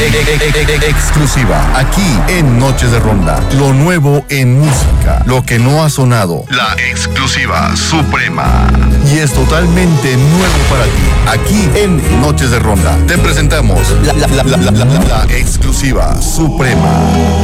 Exclusiva, aquí en Noches de Ronda. Lo nuevo en música, lo que no ha sonado. La exclusiva suprema. Y es totalmente nuevo para ti. Aquí en Noches de Ronda te presentamos la exclusiva suprema.